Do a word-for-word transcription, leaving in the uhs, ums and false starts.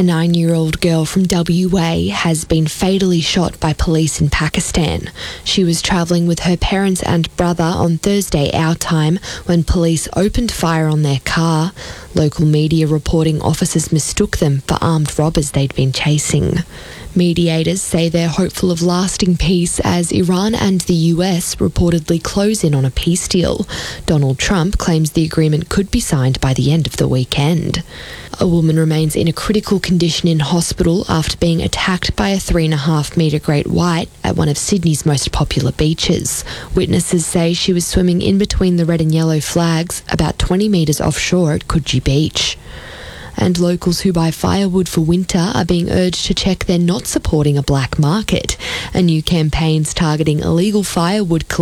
A nine-year-old girl from W A has been fatally shot by police in Pakistan. She was travelling with her parents and brother on Thursday our time when police opened fire on their car. Local media reporting officers mistook them for armed robbers they'd been chasing. Mediators say they're hopeful of lasting peace as Iran and the U S reportedly close in on a peace deal. Donald Trump claims the agreement could be signed by the end of the weekend. A woman remains in a critical condition in hospital after being attacked by a three and a half metre great white at one of Sydney's most popular beaches. Witnesses say she was swimming in between the red and yellow flags about twenty metres offshore at Coogee Beach. And locals who buy firewood for winter are being urged to check they're not supporting a black market. A new campaign's targeting illegal firewood collectors